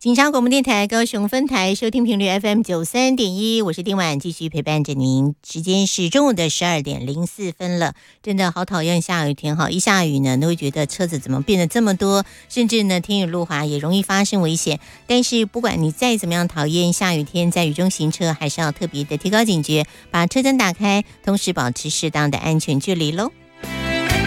警察广播电台高雄分台收听频率 FM93.1，我是丁婉，继续陪伴着您。时间是中午的12:04了，真的好讨厌下雨天哈！一下雨呢，都会觉得车子怎么变得这么多，甚至呢天雨路滑也容易发生危险。但是不管你再怎么样讨厌下雨天，在雨中行车，还是要特别的提高警觉，把车灯打开，同时保持适当的安全距离喽。